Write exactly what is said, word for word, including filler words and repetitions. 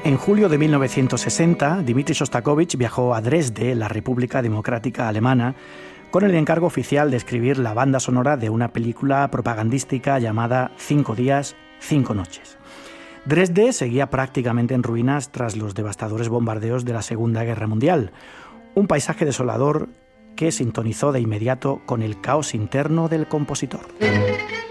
En julio de mil novecientos sesenta, Dmitri Shostakovich viajó a Dresde, la República Democrática Alemana, con el encargo oficial de escribir la banda sonora de una película propagandística llamada Cinco días, cinco noches. Dresde seguía prácticamente en ruinas tras los devastadores bombardeos de la Segunda Guerra Mundial, un paisaje desolador que sintonizó de inmediato con el caos interno del compositor.